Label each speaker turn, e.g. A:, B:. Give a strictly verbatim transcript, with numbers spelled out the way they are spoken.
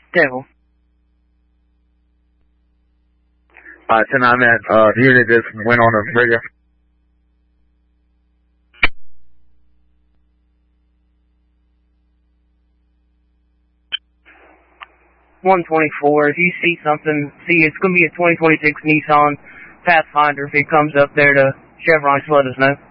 A: Devil.
B: Uh, ten nine, man, uh, the unit just went on the radio.
A: one twenty-four, if you see something, see, it's going to be a twenty twenty-six Nissan Pathfinder. If it comes up there to Chevron, just let us know.